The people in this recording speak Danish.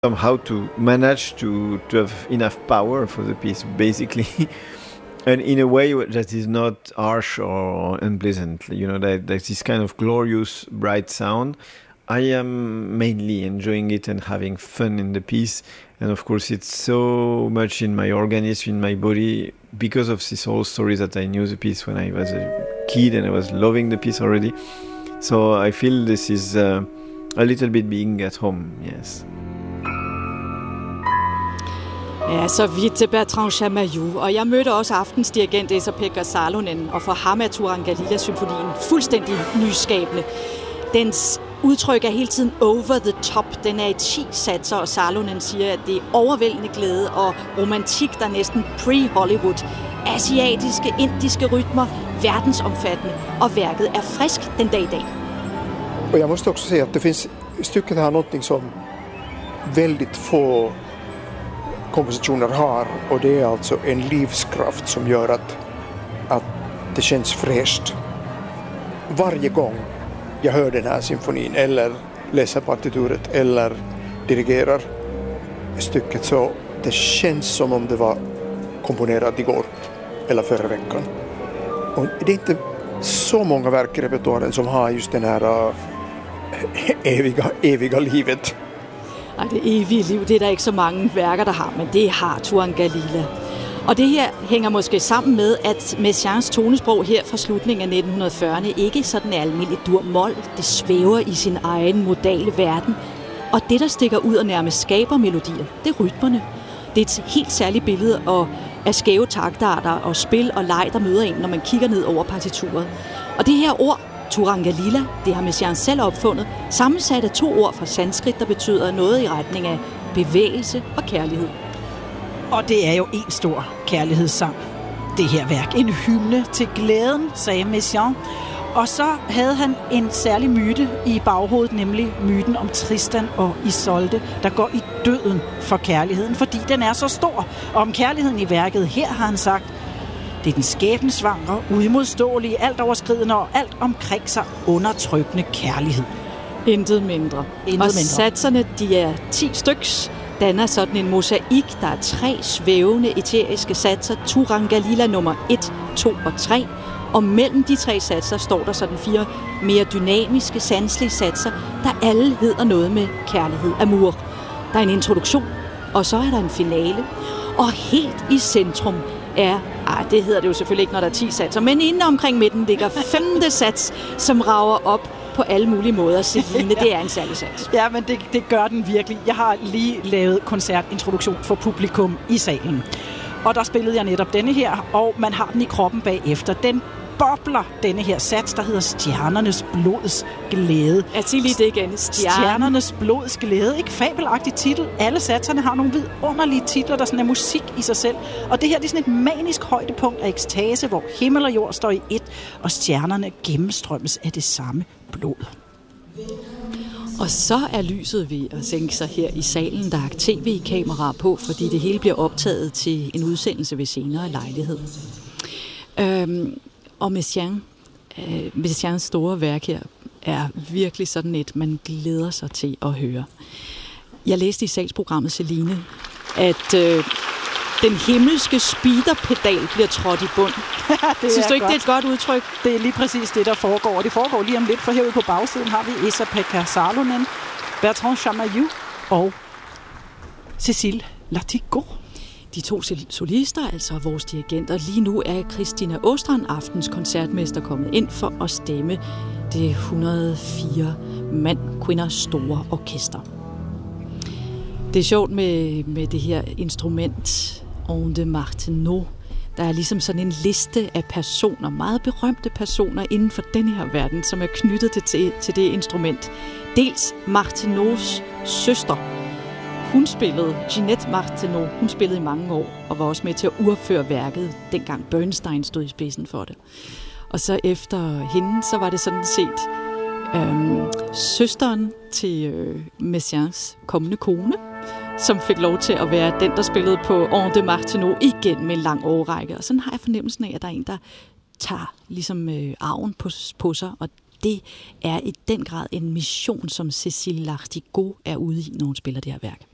somehow to manage to have enough power for the piece, basically. And in a way that is not harsh or unpleasant, there's this kind of glorious, bright sound. I am mainly enjoying it and having fun in the piece. And of course, it's so much in my organism, in my body, because of this whole story that I knew the piece when I was a kid and I was loving the piece already. So I feel this is a little bit being at home, yes. Ja, så vidt til Bertrand Chamayou. Og jeg mødte også aftens dirigent Esa-Pekka Salonen, og for ham er Turangalila-symfonien fuldstændig nyskabende. Dens udtryk er hele tiden over the top. Den er i 10 satser, og Salonen siger, at det er overvældende glæde og romantik, der er næsten pre-Hollywood. Asiatiske, indiske rytmer, verdensomfattende, og værket er frisk den dag i dag. Och jag måste också säga att det finns stycket här någonting som väldigt få kompositioner har, och det är alltså en livskraft som gör att det känns fräscht. Varje gång jag hör den här symfonin eller läser partituret eller dirigerar stycket, så det känns som om det var komponerat igår eller förra veckan. Och det är inte så många verk i repertoaren som har just den här eviga livet. Ej, det evige liv, det er der ikke så mange værker, der har, men det har Turangalila. Og det her hænger måske sammen med, at Messiaens tonesprog her fra slutningen af 1940'erne ikke sådan er almindeligt dur-mol. Det svæver i sin egen modale verden. Og det, der stikker ud og nærmest skaber melodier, det er rytmerne. Det er et helt særligt billede af skæve taktarter og spil og leg, der møder en, når man kigger ned over partituret. Og det her ord, Turangalila, det har Messiaen selv opfundet, sammensat af 2 ord fra sanskrit, der betyder noget i retning af bevægelse og kærlighed. Og det er jo en stor kærlighedssang, det her værk. En hymne til glæden, sagde Messiaen. Og så havde han en særlig myte i baghovedet, nemlig myten om Tristan og Isolde, der går i døden for kærligheden, fordi den er så stor. Og om kærligheden i værket her har han sagt, det er den skæbnesvangre, uimodståelige, alt overskridende og alt omkring sig undertrykkende kærlighed. Intet mindre. Og satserne, de er 10 styks, danner sådan en mosaik, der er 3 svævende eteriske satser, Turangalila nummer 1, 2 og 3. Og mellem de 3 satser står der sådan 4 mere dynamiske, sanselige satser, der alle hedder noget med kærlighed, amour. Der er en introduktion, og så er der en finale. Og helt i centrum er, det hedder det jo selvfølgelig ikke, når der er 10 satser, men inde omkring midten ligger 5. sats, som rager op på alle mulige måder. Celine, det er en særlig sats. Ja, men det gør den virkelig. Jeg har lige lavet koncertintroduktion for publikum i salen. Og der spillede jeg netop denne her, og man har den i kroppen bagefter. Den bobler, denne her sats, der hedder Stjernernes blods glæde. Jeg siger lige det igen. Stjernernes blods glæde. Ikke fabelagtig titel. Alle satserne har nogle vidunderlige titler, der sådan er musik i sig selv. Og det her det er sådan et manisk højdepunkt af ekstase, hvor himmel og jord står i ét, og stjernerne gennemstrømmes af det samme blod. Og så er lyset ved at sænke sig her i salen. Der er tv-kamera på, fordi det hele bliver optaget til en udsendelse ved senere lejlighed. Og Messiaens store værk her er virkelig sådan et, man glæder sig til at høre. Jeg læste i salgsprogrammet, Celine, at den himmelske speederpedal bliver trådt i bund. Synes du ikke, det er et godt udtryk? Det er lige præcis det, der foregår. Det foregår lige om lidt, for herude på bagsiden har vi Esa-Pekka Salonen, Bertrand Chamayou og Cécile Lartigot. De 2 solister, altså vores dirigenter. Lige nu er Christina Åstrand, aftens koncertmester, kommet ind for at stemme det 104 mand-kvinders store orkester. Det er sjovt med det her instrument, Onde Martenot. Der er ligesom sådan en liste af personer, meget berømte personer inden for denne her verden, som er knyttet til det instrument. Dels Martenots søster. Hun spillede, Ginette Martenot, hun spillede i mange år og var også med til at urføre værket, dengang Bernstein stod i spidsen for det. Og så efter hende, så var det sådan set søsteren til Messiaens kommende kone, som fik lov til at være den, der spillede på Onde Martenot igen med en lang årrække. Og sådan har jeg fornemmelsen af, at der er en, der tager ligesom arven på sig, og det er i den grad en mission, som Cécile Lartigot er ude i, når hun spiller det her værk.